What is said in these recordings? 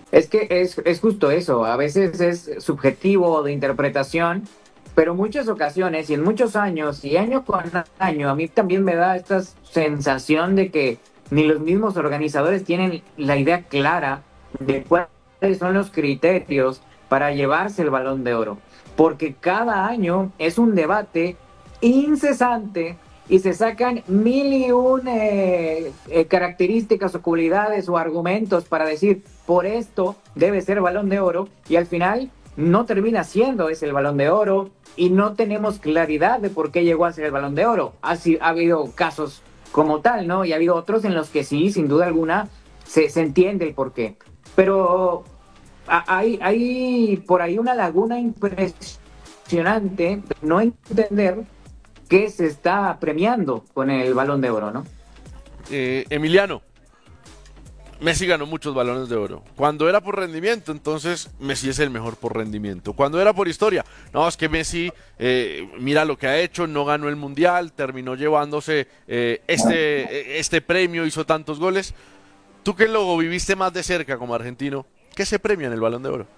Es que es justo eso, a veces es subjetivo de interpretación, pero muchas ocasiones y en muchos años y año con año, a mí también me da esta sensación de que ni los mismos organizadores tienen la idea clara de cuáles son los criterios para llevarse el Balón de Oro, porque cada año es un debate incesante y se sacan mil y un características o cualidades o argumentos para decir por esto debe ser Balón de Oro y al final no termina siendo ese el Balón de Oro y no tenemos claridad de por qué llegó a ser el Balón de Oro. Ha habido casos como tal, ¿no? Y ha habido otros en los que sí, sin duda alguna, se entiende el por qué. Pero hay por ahí una laguna impresionante de no entender qué se está premiando con el Balón de Oro, ¿no? Emiliano, Messi ganó muchos balones de oro. Cuando era por rendimiento, entonces Messi es el mejor por rendimiento. Cuando era por historia, no, es que Messi, mira lo que ha hecho, no ganó el Mundial, terminó llevándose este premio, hizo tantos goles. Tú que lo viviste más de cerca como argentino, ¿qué se premia en el Balón de Oro?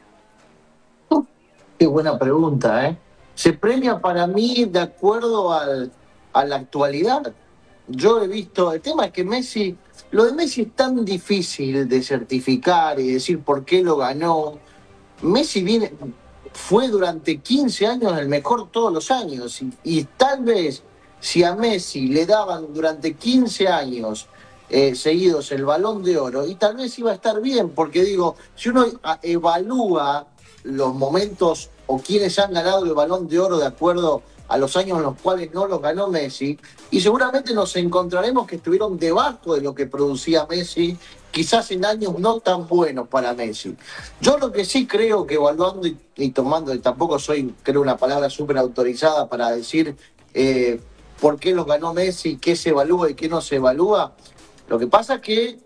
Qué buena pregunta, ¿eh? Se premia para mí de acuerdo a la actualidad. Yo he visto, el tema es que Messi, lo de Messi es tan difícil de certificar y decir por qué lo ganó. Messi fue durante 15 años el mejor todos los años y tal vez si a Messi le daban durante 15 años seguidos el Balón de Oro y tal vez iba a estar bien, porque digo, si uno evalúa los momentos o quienes han ganado el Balón de Oro de acuerdo a los años en los cuales no los ganó Messi, y seguramente nos encontraremos que estuvieron debajo de lo que producía Messi, quizás en años no tan buenos para Messi. Yo lo que sí creo que evaluando y tomando, y tampoco soy, creo, una palabra súper autorizada para decir por qué los ganó Messi, qué se evalúa y qué no se evalúa, lo que pasa es que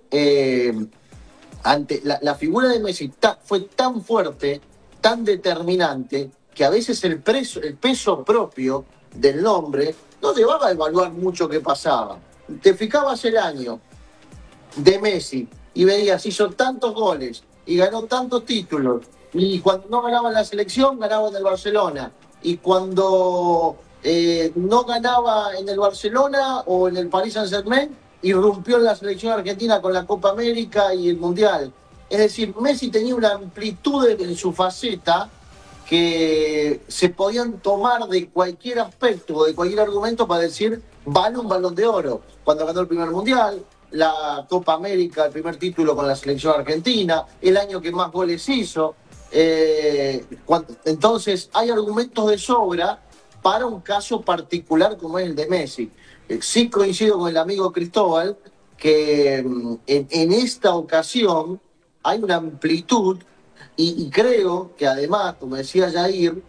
ante la figura de Messi fue tan fuerte, tan determinante, que a veces el peso propio del nombre no llevaba a evaluar mucho qué pasaba. Te fijabas el año de Messi y veías, hizo tantos goles y ganó tantos títulos, y cuando no ganaba en la selección, ganaba en el Barcelona, y cuando no ganaba en el Barcelona o en el Paris Saint-Germain, irrumpió en la selección argentina con la Copa América y el Mundial. Es decir, Messi tenía una amplitud en su faceta que se podían tomar de cualquier aspecto o de cualquier argumento para decir, vale un Balón de Oro. Cuando ganó el primer Mundial, la Copa América, el primer título con la selección argentina, el año que más goles hizo. Entonces, hay argumentos de sobra para un caso particular como es el de Messi. Sí coincido con el amigo Cristóbal que en esta ocasión hay una amplitud y creo que además, como decía Jair,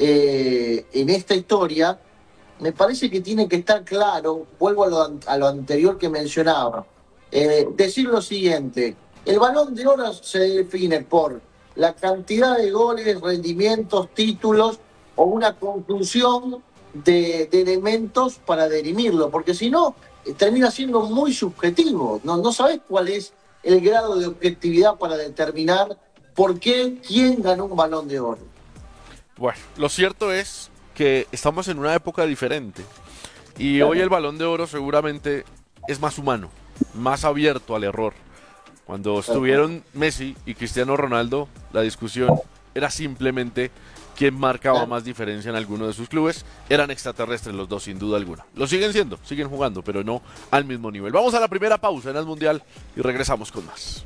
en esta historia me parece que tiene que estar claro, vuelvo a lo anterior que mencionaba, decir lo siguiente: el Balón de Oro se define por la cantidad de goles, rendimientos, títulos o una conclusión de elementos para derimirlo, porque si no, termina siendo muy subjetivo, no sabes cuál es el grado de objetividad para determinar por qué, quién ganó un Balón de Oro. Bueno, lo cierto es que estamos en una época diferente y Claro. hoy el Balón de Oro seguramente es más humano, más abierto al error. Cuando estuvieron Messi y Cristiano Ronaldo, la discusión era simplemente quién marcaba más diferencia en alguno de sus clubes. Eran extraterrestres los dos, sin duda alguna. Lo siguen siendo, siguen jugando, pero no al mismo nivel. Vamos a la primera pausa en el Mundial y regresamos con más.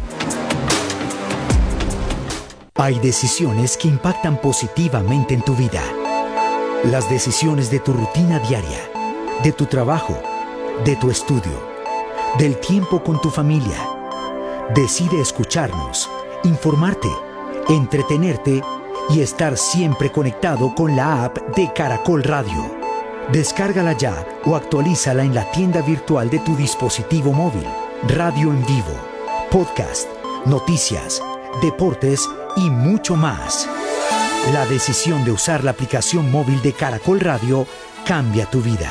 Hay decisiones que impactan positivamente en tu vida. Las decisiones de tu rutina diaria, de tu trabajo, de tu estudio, del tiempo con tu familia. Decide escucharnos, informarte, entretenerte y estar siempre conectado con la app de Caracol Radio. Descárgala ya o actualízala en la tienda virtual de tu dispositivo móvil. Radio en vivo, podcast, noticias, deportes y mucho más. La decisión de usar la aplicación móvil de Caracol Radio cambia tu vida.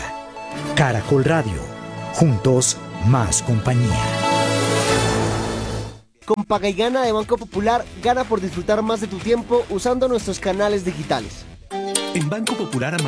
Caracol Radio. Juntos, más compañía. Con Paga y Gana de Banco Popular, gana por disfrutar más de tu tiempo usando nuestros canales digitales. En Banco Popular